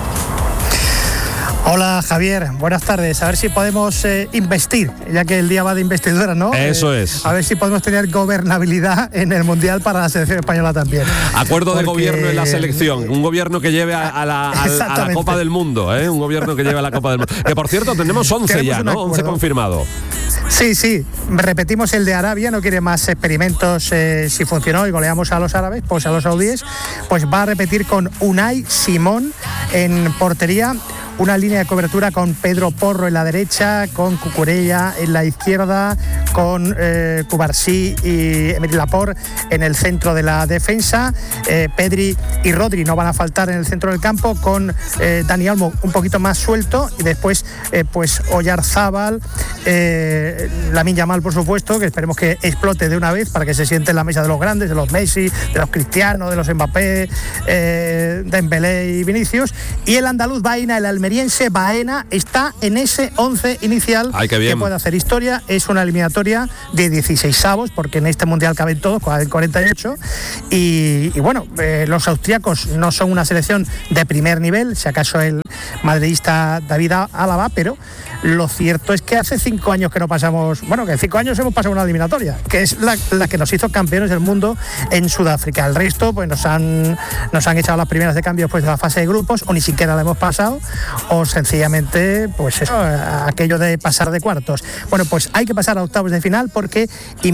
Hola Javier, buenas tardes. A ver si podemos eh, investir, ya que el día va de investidura, ¿no? Eso eh, es. A ver si podemos tener gobernabilidad en el Mundial para la selección española también. Acuerdo Porque... de gobierno en la selección, un gobierno que lleve a, a, la, a, a la Copa del Mundo, ¿eh? Un gobierno que lleve a la Copa del Mundo. Que por cierto tenemos once Queremos ya, ¿no? once confirmado. Sí, sí, repetimos el de Arabia, no quiere más experimentos. Eh, si funcionó y goleamos a los árabes, pues a los saudíes, pues va a repetir con Unai Simón en portería. una línea de cobertura con Pedro Porro en la derecha, con Cucurella en la izquierda, con eh, Cubarsí y Emery Laporte en el centro de la defensa. Eh, Pedri y Rodri no van a faltar en el centro del campo, con eh, Dani Olmo un poquito más suelto, y después eh, pues Oyarzábal, eh, Lamine Yamal, por supuesto, que esperemos que explote de una vez para que se siente en la mesa de los grandes, de los Messi, de los Cristiano, de los Mbappé, eh, Dembélé y Vinicius. Y el andaluz Baena, el almeriense Baena, está en ese once inicial. Ay, qué bien. Que puede hacer historia. Es una eliminatoria de dieciseisavos, porque en este mundial caben todos, cuarenta y ocho. Y, y bueno, eh, los austríacos no son una selección de primer nivel, si acaso el madridista David Álava, pero lo cierto es que hace cinco años que no pasamos, bueno, que en cinco años hemos pasado una eliminatoria, que es la, la que nos hizo campeones del mundo en Sudáfrica. El resto, pues nos han, nos han echado las primeras de cambio después de la fase de grupos, o ni siquiera la hemos pasado, o sencillamente, pues eso, aquello de pasar de cuartos. Bueno, pues hay que pasar a octavos de final, porque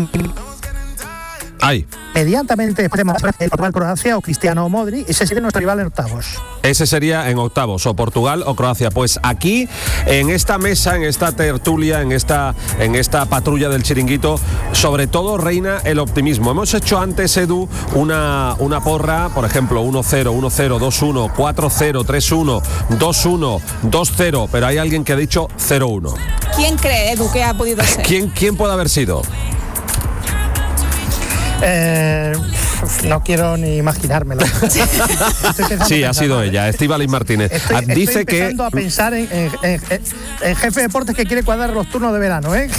Ay. inmediatamente después de Portugal-Croacia o Cristiano o Modric, ese sería nuestro rival en octavos. Ese sería en octavos, o Portugal o Croacia. Pues aquí, en esta mesa, en esta tertulia, en esta, en esta patrulla del chiringuito, sobre todo reina el optimismo. Hemos hecho antes, Edu, una, una porra, por ejemplo, uno cero, uno cero, dos uno, cuatro cero, tres uno, dos uno, dos cero, pero hay alguien que ha dicho cero uno. ¿Quién cree, Edu, que ha podido ser? ¿Quién, quién puede haber sido? Eh, no quiero ni imaginármelo. Sí, ha sido ella, Estíbaliz Martínez. Estoy, Dice estoy que empezando a pensar en, en, en, en jefe de deportes que quiere cuadrar los turnos de verano, ¿eh?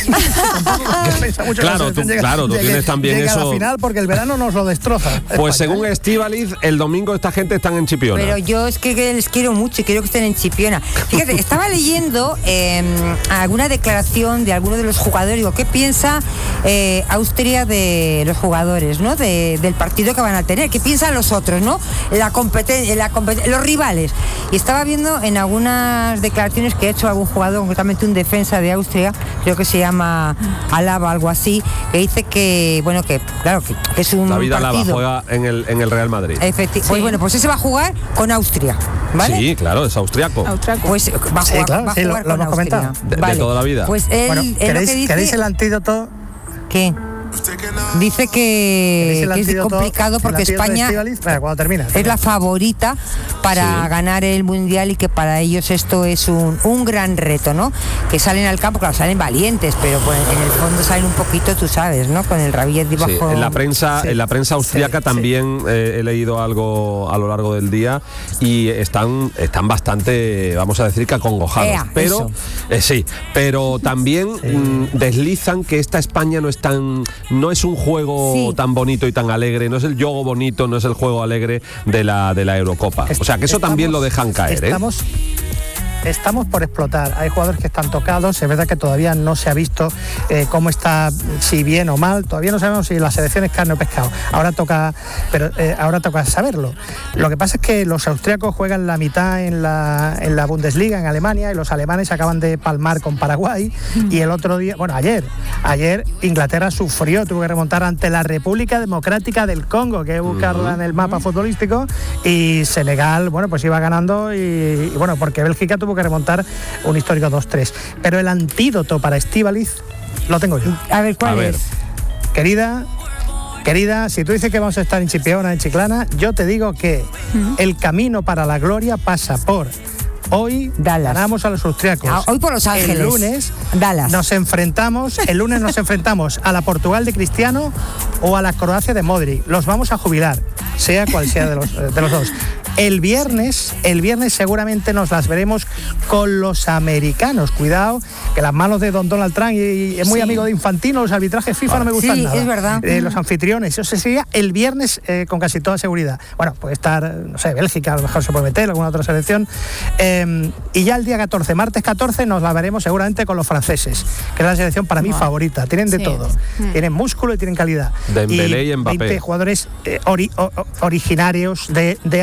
Claro, tú, claro, tú tienes también llegue eso. A la final, porque el verano nos lo destroza. Pues España, según ¿eh? Estíbaliz, el domingo esta gente están en Chipiona. Pero yo es que, que les quiero mucho y quiero que estén en Chipiona. Fíjate, estaba leyendo eh, alguna declaración de alguno de los jugadores. Digo, ¿qué piensa eh, Austria de los jugadores, ¿no? De, del partido que van a tener? ¿Qué piensan los otros, no? La competencia, la competen- los rivales. Y estaba viendo en algunas declaraciones que ha hecho algún jugador, concretamente un defensa de Austria, creo que se llama Alaba, algo así, que dice que, bueno, que claro, que, que es un David Alaba partido. juega en el, en el Real Madrid. Efectivamente. Pues Sí. bueno, pues ese va a jugar con Austria, ¿vale? Sí, claro, es austriaco. Austriaco. Pues va a Sí, jugar, claro, va a sí, jugar lo- lo con hemos Austria. comentado. De- de Vale. toda la vida. Pues él, Bueno, él lo ¿queréis, que dice... ¿queréis el antídoto? ¿Qué? Dice que, el que es antídoto- complicado el porque antídoto de España Estíbaliz? Venga, cuando termina. es la favorita para Sí. ganar el Mundial, y que para ellos esto es un, un gran reto, ¿no? Que salen al campo, claro, salen valientes, pero pues, en el fondo salen un poquito, tú sabes, ¿no? Con el rabillet debajo. Sí, en la prensa, Sí. en la prensa austriaca Sí, también eh, he leído algo a lo largo del día y están, están bastante, vamos a decir, que acongojados. Ea, pero eh, sí, pero también mm, deslizan que esta España no es tan, no es un juego Sí. tan bonito y tan alegre, no es el juego bonito, no es el juego alegre de la de la Eurocopa. O sea que eso Estamos- también lo dejan caer, ¿eh? Estamos, estamos por explotar. Hay jugadores que están tocados. Es verdad que todavía no se ha visto eh, cómo está, si bien o mal. Todavía no sabemos si la selección es carne o pescado. Ahora toca, pero eh, ahora toca saberlo. Lo que pasa es que los austriacos juegan la mitad en la, en la Bundesliga, en Alemania, y los alemanes acaban de palmar con Paraguay. Y el otro día, bueno, ayer, ayer Inglaterra sufrió, tuvo que remontar ante la República Democrática del Congo, que hay que buscarla en el mapa futbolístico, y Senegal, bueno, pues iba ganando, y, y bueno, porque Bélgica tuvo que remontar un histórico dos tres. Pero el antídoto para Estíbaliz lo tengo yo. A ver, ¿cuál A ver. es? Querida, querida, si tú dices que vamos a estar en Chipiona, en Chiclana, yo te digo que el camino para la gloria pasa por... Hoy Dallas. ganamos a los austriacos. Ah, hoy por Los Ángeles. El lunes Dallas. nos enfrentamos, el lunes nos enfrentamos a la Portugal de Cristiano o a la Croacia de Modric. Los vamos a jubilar, sea cual sea de los, de los dos. El viernes, el viernes seguramente nos las veremos con los americanos. Cuidado, que las manos de don Donald Trump, y, y es muy Sí. amigo de Infantino, los arbitrajes FIFA no me gustan Sí, nada. es verdad. Eh, los anfitriones, eso sería el viernes eh, con casi toda seguridad. Bueno, puede estar, no sé, Bélgica, a lo mejor se puede meter, alguna otra selección. Eh, y ya el día catorce, martes catorce, nos la veremos seguramente con los franceses, que es la selección para mí favorita. Tienen de Sí. todo. Mm. Tienen músculo y tienen calidad. Dembélé y Mbappé. veinte jugadores eh, ori- o- o- originarios de, de África, de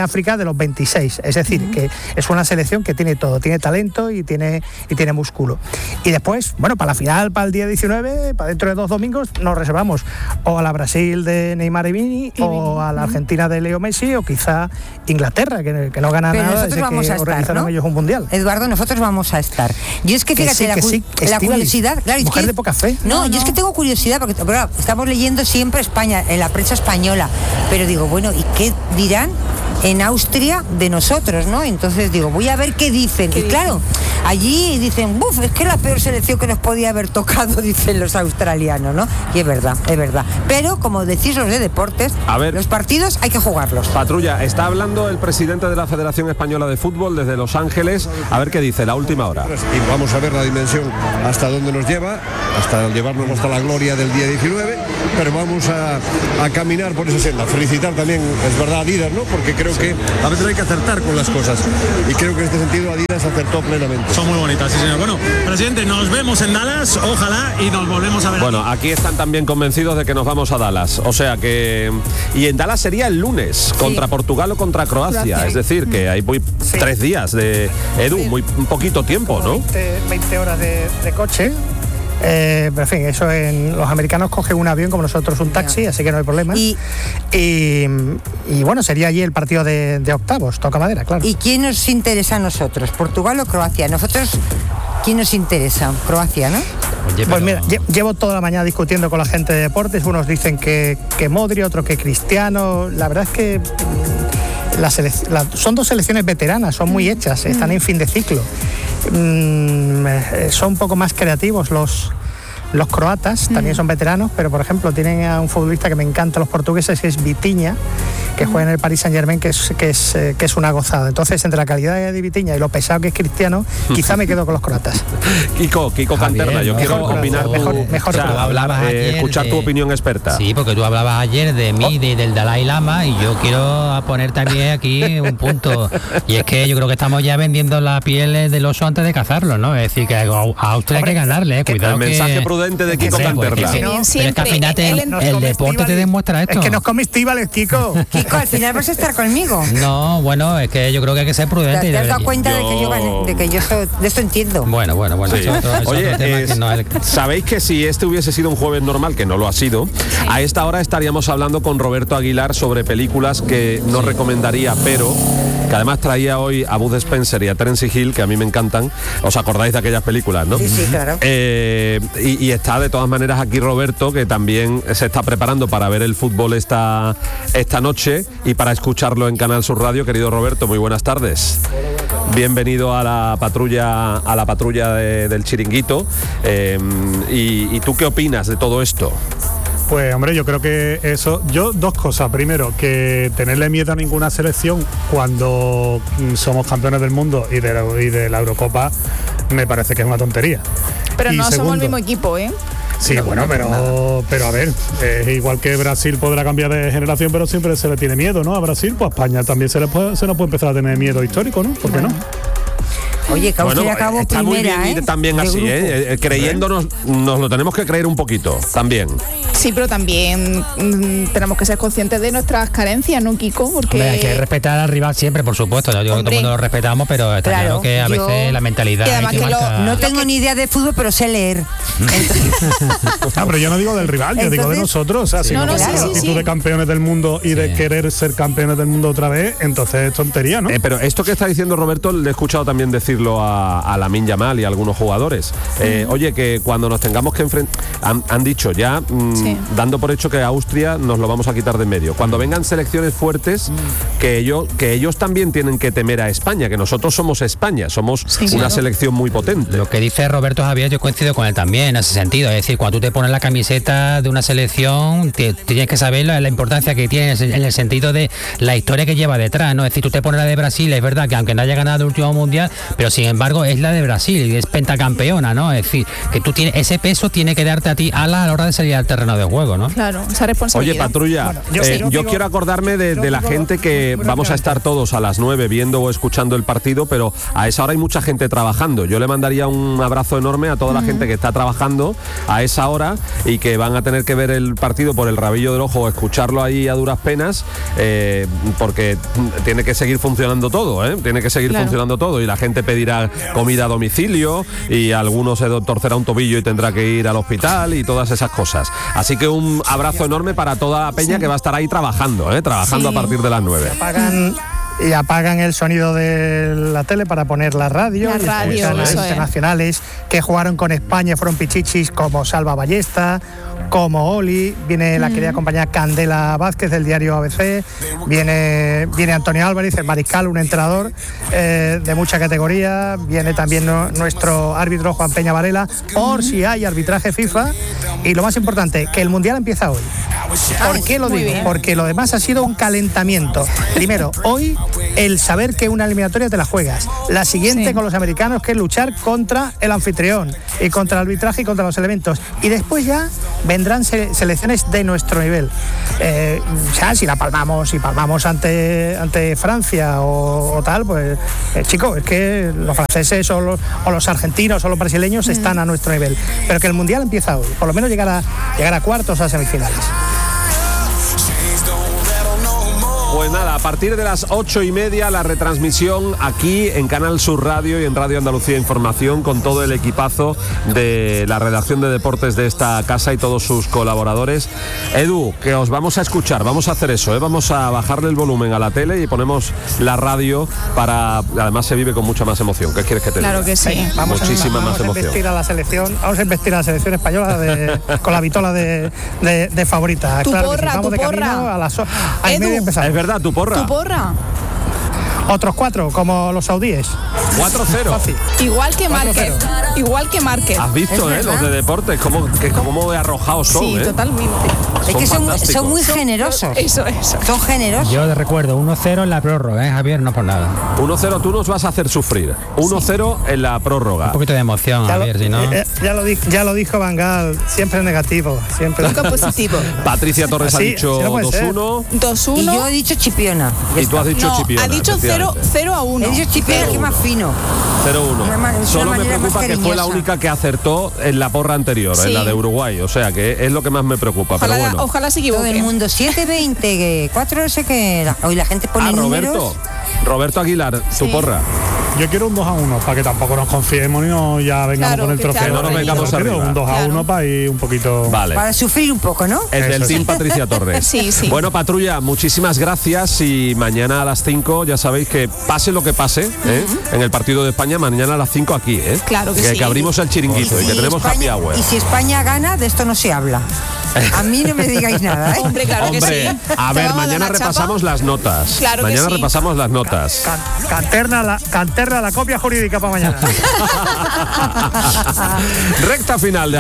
los veintiséis, es decir, uh-huh. que es una selección que tiene todo, tiene talento y tiene, y tiene músculo. Y después, bueno, para la final, para el día diecinueve, para dentro de dos domingos, nos reservamos o a la Brasil de Neymar y Vini, y o a la Argentina de Leo Messi, o quizá Inglaterra, que, que no gana Pero nada desde que estar, organizaron ¿no? ellos un mundial. Eduardo, nosotros vamos a estar. Yo es que fíjate, que sí, la, que sí, la curiosidad, claro, mujer es que, de poca fe. No, no yo no. es que tengo curiosidad, porque claro, estamos leyendo siempre España, en la prensa española, pero digo, bueno, ¿y qué dirán en Austria de nosotros, no? Entonces digo, voy a ver qué dicen. ¿Qué y claro, dicen? Allí dicen, buf, es que es la peor selección que nos podía haber tocado, dicen los australianos, ¿no? Y es verdad, es verdad. Pero, como decís los de deportes, a ver, los partidos hay que jugarlos. Patrulla, está hablando el presidente de la Federación Española de Fútbol desde Los Ángeles. A ver qué dice, la última hora. Y vamos a ver la dimensión hasta dónde nos lleva, hasta llevarnos hasta la gloria del día diecinueve, pero vamos a, a caminar por esa senda. Felicitar también, es verdad, a Adidas, ¿no? Porque creo que a veces hay que acertar con las cosas, y creo que en este sentido Adidas acertó plenamente. Son muy bonitas, sí señor. Bueno, presidente, nos vemos en Dallas, ojalá, y nos volvemos a ver. Bueno, aquí están también convencidos de que nos vamos a Dallas, o sea que... Y en Dallas sería el lunes, contra sí. Portugal o contra Croacia, Croacia. Es decir, que hay muy sí. tres días de... Edu, muy un poquito tiempo, ¿no? veinte, veinte horas de, de coche. Eh, pero en fin, eso en los americanos cogen un avión como nosotros un taxi, así que no hay problema. Y, y, y bueno, sería allí el partido de, de octavos, toca madera, claro. ¿Y quién nos interesa a nosotros? ¿Portugal o Croacia? Nosotros, ¿quién nos interesa? Croacia, ¿no? Oye, pero... Pues mira, llevo toda la mañana discutiendo con la gente de deportes, unos dicen que, que Modri, otros que Cristiano. La verdad es que la selec- la, son dos selecciones veteranas, son muy hechas, están en fin de ciclo. Mm, son un poco más creativos los, los croatas, también son veteranos, pero por ejemplo tienen a un futbolista que me encanta, los portugueses, que es Vitinha, que juega en el Paris Saint-Germain, que es, que, es, eh, que es una gozada. Entonces, entre la calidad de Vitinha y lo pesado que es Cristiano, quizá me quedo con los croatas. Kiko, Kiko Canterna, yo quiero mejor, opinar tu, mejor, mejor, o sea, hablabas eh, ayer escuchar de, tu opinión experta. Sí, porque tú hablabas ayer de mí, de, del Dalai Lama, y yo quiero poner también aquí un punto, y es que yo creo que estamos ya vendiendo la piel del oso antes de cazarlo, ¿no? Es decir, que a Austria hay que ganarle, eh. Cuidado. El mensaje que, prudente de Kiko Canterna. Pues, sí, no, pero es que al final te, el, el deporte te demuestra esto. Es que nos comestíbales, Kiko. Kiko, al final vas a estar conmigo. No, bueno, es que yo creo que hay que ser prudente. ¿Te, te has dado cuenta yo... de que yo, de que yo soy, de esto entiendo? Bueno, bueno, bueno. Sí. Eso otro, eso Oye, otro tema es, que no es... sabéis que si este hubiese sido un jueves normal, que no lo ha sido, sí. a esta hora estaríamos hablando con Roberto Aguilar sobre películas que no sí. recomendaría, pero que además traía hoy a Bud Spencer y a Terence Hill, que a mí me encantan. ¿Os acordáis de aquellas películas, no? Sí, sí, claro. Eh, y, y está de todas maneras aquí Roberto, que también se está preparando para ver el fútbol esta, esta noche y para escucharlo en Canal Sur Radio. Querido Roberto, muy buenas tardes. Bienvenido a la patrulla, a la patrulla de, del Chiringuito. Eh, y, ¿Y tú qué opinas de todo esto? Pues hombre, yo creo que eso, yo dos cosas. Primero, que tenerle miedo a ninguna selección cuando somos campeones del mundo y de la, y de la Eurocopa me parece que es una tontería. Pero y no segundo, somos el mismo equipo, ¿eh? Sí, no, bueno, pero, pero a ver, es igual que Brasil podrá cambiar de generación, pero siempre se le tiene miedo, ¿no? A Brasil, pues a España también se le puede, se nos puede empezar a tener miedo histórico, ¿no? ¿Por qué no? Oye, que Austria bueno, acabó está primera, muy bien ¿eh? ir también así, ¿eh? Eh, creyéndonos, nos lo tenemos que creer un poquito, también. Sí, pero también mmm, tenemos que ser conscientes de nuestras carencias, ¿no, Kiko? Porque hombre, hay que respetar al rival siempre, por supuesto. Yo digo que todo el mundo lo respetamos, pero está claro, claro que a yo, veces la mentalidad... Y que que lo, no tengo ni idea de fútbol, pero sé leer. Ah, pero yo no digo del rival, yo Entonces, digo de nosotros. O sea, sí, si no, no, claro, sí, actitud sí. de campeones del mundo y sí. de querer ser campeones del mundo otra vez, entonces es tontería, ¿no? Eh, pero esto que está diciendo Roberto, le he escuchado también decirlo a, a Lamine Yamal y a algunos jugadores. Eh, mm. Oye, que cuando nos tengamos que enfrentar... Han, han dicho ya, mmm, sí. dando por hecho que Austria nos lo vamos a quitar de en medio. Cuando vengan selecciones fuertes, mm. que, ellos, que ellos también tienen que temer a España, que nosotros somos España, somos sí, una claro. selección muy potente. Lo que dice Roberto Javier, yo coincido con él también en ese sentido. Es decir, cuando tú te pones la camiseta de una selección, te, tienes que saber la, la importancia que tiene en el sentido de la historia que lleva detrás, ¿no? Es decir, tú te pones la de Brasil, es verdad que aunque no haya ganado el último mundial, pero pero sin embargo es la de Brasil y es pentacampeona, ¿no? Es decir, que tú tienes ese peso tiene que darte a ti ala a la hora de salir al terreno de juego, ¿no? Claro, esa responsabilidad. Oye, Patrulla, bueno, yo, eh, yo, yo digo, quiero acordarme de, de la digo, gente que vamos a estar todos a las nueve viendo o escuchando el partido, pero a esa hora hay mucha gente trabajando. Yo le mandaría un abrazo enorme a toda la uh-huh. gente que está trabajando a esa hora y que van a tener que ver el partido por el rabillo del ojo o escucharlo ahí a duras penas, eh, porque tiene que seguir funcionando todo, ¿eh? Tiene que seguir claro. funcionando todo y la gente pedirá comida a domicilio y alguno se torcerá un tobillo y tendrá que ir al hospital y todas esas cosas. Así que un abrazo enorme para toda la peña sí. que va a estar ahí trabajando, ¿eh? Trabajando sí. a partir de las nueve. Apagan y apagan el sonido de la tele para poner la radio, la radio canales internacionales que jugaron con España, fueron pichichis como Salva Ballesta, como Oli, viene la mm. querida compañera Candela Vázquez del diario A B C, viene, viene Antonio Álvarez, el mariscal, un entrenador eh, de mucha categoría, viene también no, nuestro árbitro Juan Peña Varela, por si hay arbitraje FIFA, y lo más importante, que el Mundial empieza hoy. ¿Por qué lo digo? Porque lo demás ha sido un calentamiento. Primero, hoy el saber que una eliminatoria te la juegas. La siguiente sí. con los americanos, que es luchar contra el anfitrión y contra el arbitraje y contra los elementos. Y después ya vendrán se- selecciones de nuestro nivel. Eh, ya si la palmamos, si palmamos ante, ante Francia o, o tal, pues eh, chico, es que los franceses o los, o los argentinos o los brasileños mm. están a nuestro nivel. Pero que el Mundial empieza hoy. Por lo menos llegar a, llegar a cuartos, a semifinales. Pues nada, a partir de las ocho y media la retransmisión aquí en Canal Sur Radio y en Radio Andalucía Información con todo el equipazo de la redacción de deportes de esta casa y todos sus colaboradores. Edu, que os vamos a escuchar, vamos a hacer eso, ¿eh? Vamos a bajarle el volumen a la tele y ponemos la radio para... Además se vive con mucha más emoción. ¿Qué quieres que te diga? Claro que sí. Vamos Muchísima a, vamos más emoción. A investir a la selección, vamos a investir a la selección española de, con la vitola de, de, de favorita. Tu claro porra, sí, vamos tu de porra. camino a las a y media empezamos. Es verdad, tu porra. Tu porra. Otros cuatro, como los saudíes. cuatro cero. Igual que Márquez. Igual que Márquez. Has visto, ¿eh? Los de deportes, cómo, que cómo de arrojados son, sí, ¿eh? totalmente. Es que son, son muy generosos. Eso, eso. Son generosos. Yo te recuerdo, uno cero en la prórroga, ¿eh, Javier? No por nada. uno cero, tú nos vas a hacer sufrir. uno cero sí. en la prórroga. Un poquito de emoción, ya Javier, lo, si no... Eh, ya, lo dijo, ya lo dijo Van Gaal, siempre negativo. Siempre nunca positivo. Patricia Torres Así, ha dicho no dos uno. dos uno. Y yo he dicho Chipiona. Y tú has dicho no, Chipiona. ha dicho cero a uno. He dicho Chipiona, que más fino. cero uno. Solo me preocupa que fue la cariñosa. única que acertó en la porra anterior, sí. en la de Uruguay. O sea, que es lo que más me preocupa. Ojalá, pero bueno. ojalá se equivoque. Todo el mundo, siete veinte, cuatro no sé qué. Hoy la gente pone ah, Roberto. números. Roberto Aguilar, sí. tu porra. Yo quiero un dos a uno, para que tampoco nos confiemos y no ya vengamos claro, con el trofeo. Que no nos vengamos arriba. Un dos a uno claro. para ir un poquito... Vale. Para sufrir un poco, ¿no? El del team Patricia Torres. Sí, sí. Bueno, Patrulla, muchísimas gracias y mañana a las cinco, ya sabéis que pase lo que pase, ¿eh? uh-huh. en el partido de España, mañana a las cinco aquí, ¿eh? Claro que, que sí. Que abrimos el chiringuito y, y que tenemos España, happy hour. Y si España gana, de esto no se habla. A mí no me digáis nada, ¿eh? Hombre, claro Hombre, que sí. A ver, mañana repasamos chapa? las notas. Claro mañana que sí. repasamos las notas. Can, canterna, la, canterna la copia jurídica para mañana. Recta final de